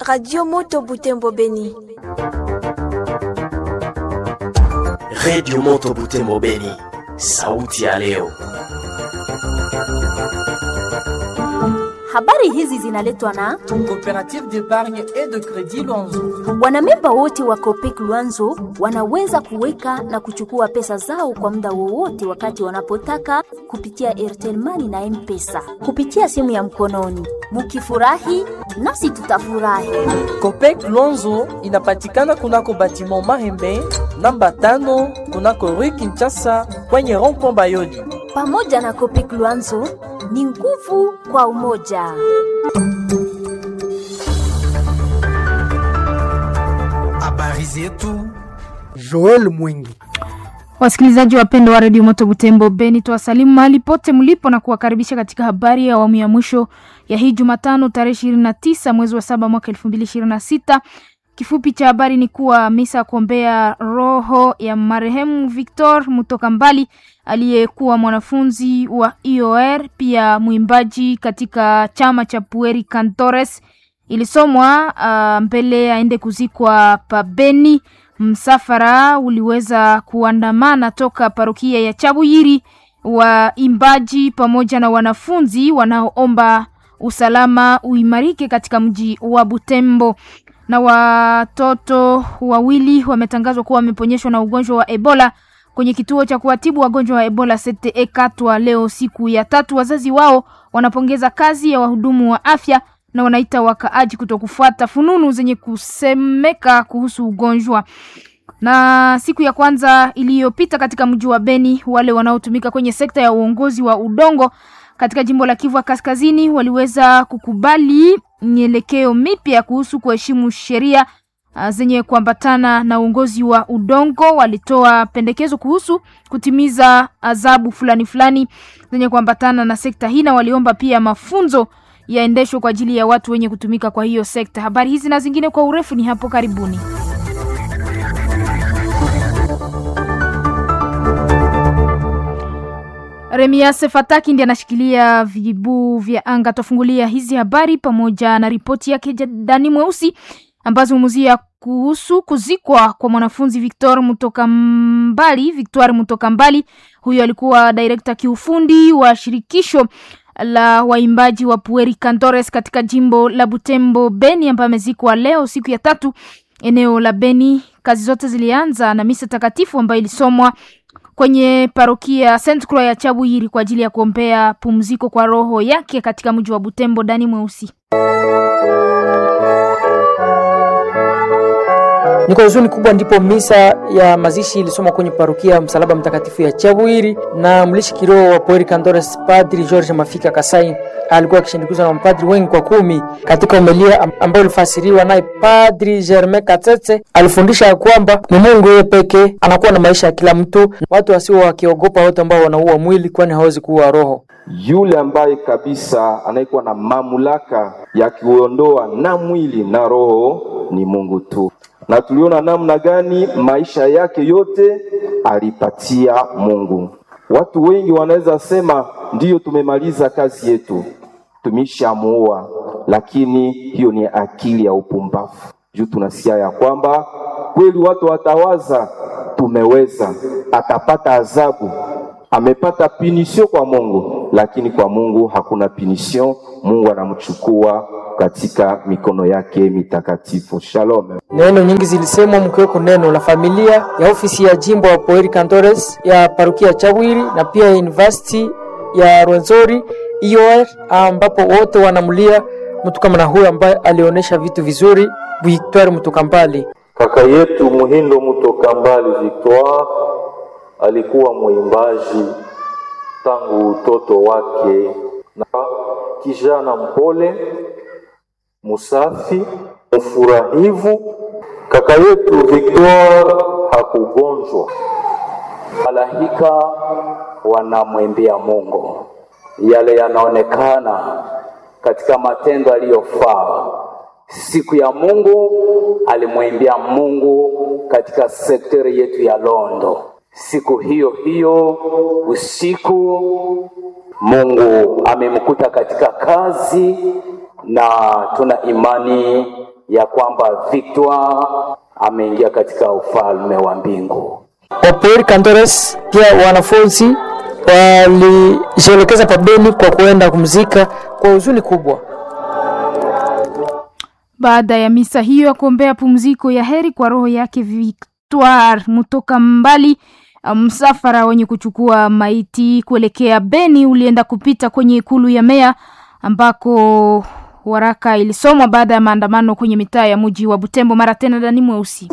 Radio Moto Butembo Beni. Radio Moto Butembo Beni. Sauti ya leo. Habari hizi zinaletwa na Coopérative d'épargne et de crédit Luanzo. Wanamemba wote wa Copec Luanzo wanaweza kuweka na kuchukua pesa zao kwa muda wowote wakati wanapotaka kupitia Airtel Money na M-Pesa kupitia simu ya mkononi. Mukifurahi nasi tutafurahi. Copec Luanzo inapatikana kunako batiment Mahembe namba 5 kunako Rue Kinshasa kwenye rond-point Bayoli. Pamoja na Copec Luanzo ni nguvu kwa umoja. Habari zetu Joel Mwingi. Wasikilizaji wapendwa wa Radio Moto Butembo Beni, tuwasalimu mahali pote mlipo na kuwakaribisha katika habari ya awamu ya mwisho ya hii Jumatano tarehe 29 mwezi wa 7 mwaka 2026. Kifupi cha habari ni kuwa misa kuombea roho ya marehemu Victor Mutokambali aliyekuwa mwanafunzi wa IOR pia mwimbaji katika chama cha Pueri Cantores ilisomwa mbele aende kuzikwa pa Beni. Msafara uliweza kuandamana toka parokia ya Chabuyiri, waimbaji pamoja na wanafunzi wanaoomba usalama uimarike katika mji wa Butembo. Na watoto wawili wametangazwa kuwa wameponyeshwa na ugonjwa wa Ebola kwenye kituo cha kuwatibu wagonjwa wa Ebola CTE Katwa leo siku ya 3. Wazazi wao wanapongeza kazi ya wahudumu wa afya na wanaita wakaaji kutokufuata fununu zenye kusemeka kuhusu ugonjwa. Na siku ya kwanza iliyopita katika mji wa Beni, wale wanaotumika kwenye sekta ya uongozi wa udongo katika jimbo la Kivu Kaskazini waliweza kukubali mielekeo mipya kuhusu kuheshimu sheria zenye kuambatana na uongozi wa udongo. Walitoa pendekezo kuhusu kutimiza adhabu fulani zenye kuambatana na sekta hii, na waliomba pia mafunzo yaendeshwe kwa ajili ya watu wenye kutumika kwa hiyo sekta. Habari hizi na zingine kwa urefu ni hapo karibuni. Remias Fataki ndiye anashikilia vijibu vya anga. Tufungulia hizi habari pamoja na ripoti yake Dani Mweusi ambazo humuzia kuhusu kuzikwa kwa mwanafunzi Victor Mutokambali. Huyo alikuwa director kiufundi wa shirikisho la waimbaji wa Pueri Cantores katika jimbo la Butembo Beni, ambaye amezikwa leo siku ya 3 eneo la Beni. Kazi zote zilianza na misa takatifu ambayo ilisomwa kwenye parokia Saint Croix ya Chabuyiri kwa ajili ya kuombea pumziko kwa roho yake katika mji wa Butembo. Dani Mweusi. Ni kwa huzuni kubwa ndipo misa ya mazishi ilisoma kwenye parokia Msalaba Mtakatifu ya Chabuyiri, na mlishi kiroho wa Pueri Cantores Padri George Mafika Kasai alikuwa akishindikizwa na mapadri wengi kwa 10. Katika homilia ambayo ilifasiriwa naye Padri Germain Katete alifundisha kwamba ni Mungu yeye pekee anakuwa na maisha ya kila mtu, watu wasio wakiogopa wote ambao wanaua mwili, kwani hawezi kuua roho. Yule ambaye kabisa anaikuwa na mamlaka ya kuondoa na mwili na roho ni Mungu tu. Na tuliona namna gani maisha yake yote alipatia Mungu. Watu wengi wanaweza sema ndiyo tumemaliza kazi yetu, tumeshamuua, lakini hiyo ni akili ya upumbavu. Juu tunasikia ya kwamba kweli watu watawaza tumeweza, atapata adhabu, amepata pinisho kwa Mungu, lakini kwa Mungu hakuna pinisho. Mungu anamchukua katika mikono yake mitakatifu. Shalom. Neno nyingi zilisemwa mkiweko neno la familia ya ofisi ya jimbo wa Pueri Cantores ya parokia Chabuyiri na pia university ya Rwenzori IOR, ambapo wote wanamulia mtu kama na huyo ambaye alionyesha vitu vizuri, Victor Mutokambali. Kaka yetu Muhindo Mutokambali Victor alikuwa mwimbaji tangu utoto wake, na kijana mpole, musafi, mfurahivu. Kaka yetu Victor hakugonjwa. Malaika wanamwimbia Mungu. Yale yanaonekana katika matendo aliyofanya. Siku ya Mungu alimwimbia Mungu katika sekteri yetu ya Londo. Siku hiyo usiku Mungu amemkuta katika kazi, na tuna imani ya kwamba Victoire ameingia katika ufalme wa mbingu. Wapoeri Cantores pia wanafunzi walijielekeza pabeni kwa kuenda kumzika kwa huzuni kubwa. Baada ya misa hiyo ya kuombea pumziko ya heri kwa roho yake Victoire Mutoka Mbali, msafara wenye kuchukua maiti kuelekea Beni ulienda kupita kwenye ikulu ya meya ambako waraka ilisomwa baada ya maandamano kwenye mitaa ya mji wa Butembo. Mara tena Dani Mweusi.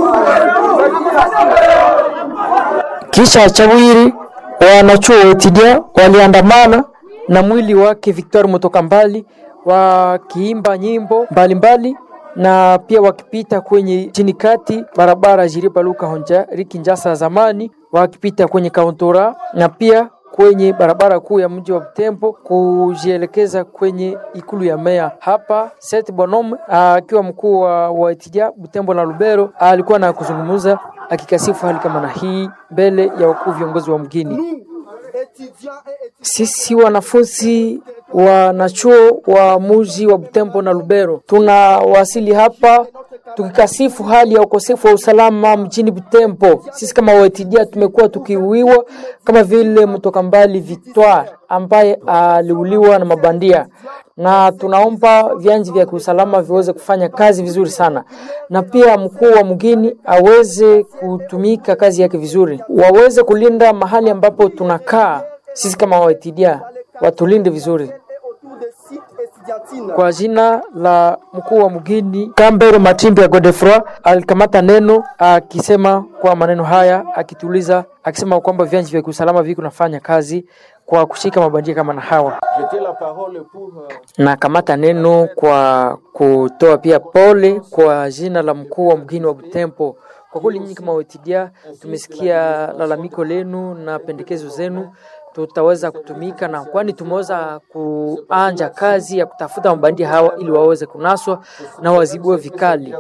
Kisha Chawiri wanachuo Etidia waliandamana na mwili wake Victoire Mutoka Mbali wakiimba nyimbo mbalimbali na pia wakipita kwenye chini kati barabara Jiriba Luka Honja Riki Njasa zamani, wakipita kwenye kauntora na pia kwenye barabara kuu ya mji wa Butembo kujielekeza kwenye ikulu ya meya. Hapa Seth Bonhomme akiwa mkuu wa Etidia Butembo na Lubero alikuwa na kuzungumza akikasifu hali kama na hii mbele ya wakuu viongozi wa mgini. Sisi wanafunzi wanachuo wa mji wa Butembo na Lubero tunawasili hapa tukikasifu hali ya ukosefu wa usalama mjini Butembo. Sisi kama Waetidia tumekuwa tukiuiwa kama vile Mutoka Mbali Victoire ambaye aliuliwa na mabandia, na tunaomba vyanji vya usalama viweze kufanya kazi vizuri sana, na pia mkuu wa mgini aweze kutumika kazi yake vizuri, waweze kulinda mahali ambapo tunakaa. Sisi kama Waetidia watulinde vizuri. Kwa jina la mkuu wa mgini Kambero Matimbi ya Godefroy alikamata neno akisema kwa maneno haya, akituliza akisema kwamba vyanji vya usalama viko nafanya kazi kwa kushika mabandia kama na hawa. Na kamata neno kwa kutoa pia pole kwa jina la mkuu wa mgini wa Butembo. Kwa kweli nyinyi kama Waetidia tumesikia lalamiko lenu na pendekezo zenu, tutaweza kutumika na kwani tumeweza kuanja kazi ya kutafuta mabandia hawa ili waweze kunaswa na wazibue vikali.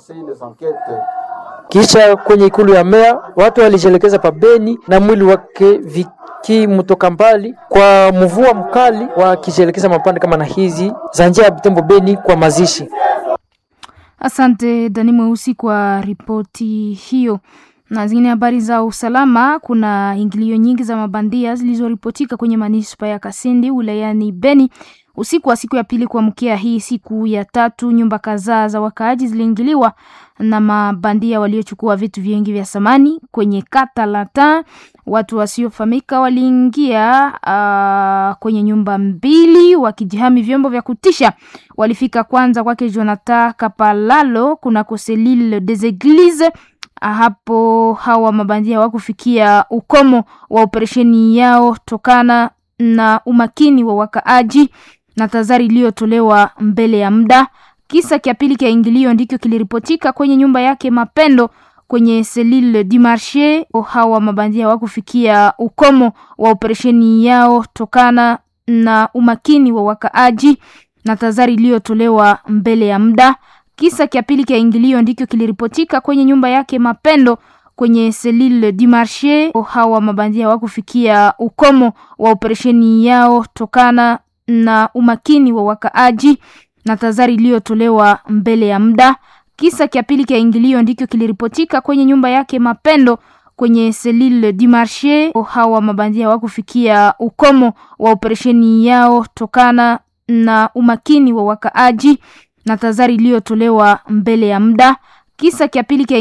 Kisha kwenye ikulu ya meya watu walijelekeza pabeni na mwili wake Victoire Mutoka Mbali kwa mvua mkali wakijelekeza mapande kama na hizi za njia ya Butembo Beni kwa mazishi. Asante Dani Mweusi kwa ripoti hiyo. Na zingine habari za usalama, kuna ingilio nyingi za mabandia zilizoripotika kwenye manispa ya Kasindi wilayani Beni. Usiku wa siku ya pili kuamkia hii siku ya tatu, nyumba kadhaa za wakaaji ziliingiliwa na mabandia waliochukua vitu vingi vya samani kwenye kata Lata. Watu wasiofahamika waliingia kwenye nyumba mbili wakijihami vyombo vya kutisha. Walifika kwanza kwake Jonathan Kapalalo kuna Selile des Eglises. Hapo hawa mabandia wakufikia ukomo wa operesheni yao tokana na umakini wa wakaaji na tazari iliyotolewa mbele ya muda. Kisa kia pili kia ingilio ndiko kiliripotika kwenye nyumba yake Mapendo kwenye Selile du Marché. Hawa mabandia wakufikia ukomo wa operesheni yao tokana na umakini wa wakaaji na tazari iliyotolewa mbele ya muda. Kisa kia pili kia ingilio ndiko kiliripotika kwenye nyumba yake Mapendo kwenye Selile du Marché. Hawa mabandia wakufikia ukomo wa operesheni yao tokana na umakini wa wakaaji na tazari iliyotolewa mbele ya muda. Kisa kia pili kia ingilio ndiko kiliripotika kwenye nyumba yake Mapendo kwenye Selile du Marché. Hawa mabandia wakufikia ukomo wa operesheni yao tokana na umakini wa wakaaji na tazari iliyotolewa mbele ya muda. Kisa kia pili kia